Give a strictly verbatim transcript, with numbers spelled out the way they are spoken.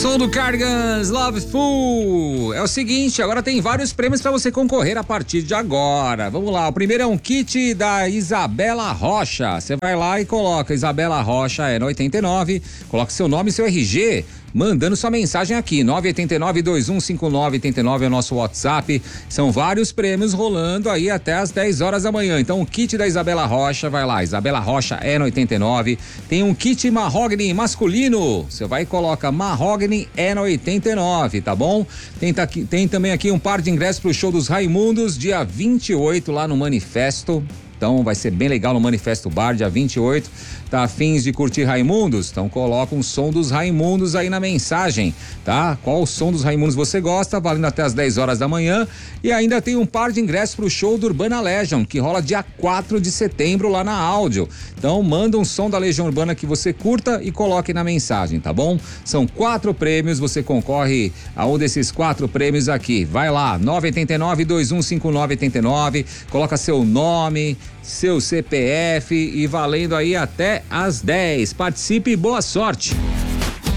Som do Cardigans, Loveful. É o seguinte, agora tem vários prêmios para você concorrer a partir de agora. Vamos lá, o primeiro é um kit da Isabela Rocha. Você vai lá e coloca Isabela Rocha é no oitenta e nove, coloca seu nome e seu R G, mandando sua mensagem aqui, nove oito nove, dois um cinco nove oito nove é o nosso WhatsApp. São vários prêmios rolando aí até as dez horas da manhã. Então o kit da Isabela Rocha, vai lá, Isabela Rocha é no oitenta e nove. Tem um kit Mahogany masculino. Você vai e coloca Mahogany é no oitenta e nove, tá bom? Tem, tá, tem também aqui um par de ingressos pro show dos Raimundos, dia vinte e oito lá no Manifesto. Então vai ser bem legal no Manifesto Bar, dia vinte e oito. Tá afins de curtir Raimundos? Então coloca um som dos Raimundos aí na mensagem, tá? Qual o som dos Raimundos você gosta? Valendo até as dez horas da manhã. E ainda tem um par de ingressos pro show do Urbana Legion, que rola dia quatro de setembro lá na Áudio. Então manda um som da Legião Urbana que você curta e coloque na mensagem, tá bom? São quatro prêmios, você concorre a um desses quatro prêmios aqui. Vai lá, nove oito nove, dois um cinco nove oito nove, coloca seu nome, seu C P F e valendo aí até às dez. Participe e boa sorte!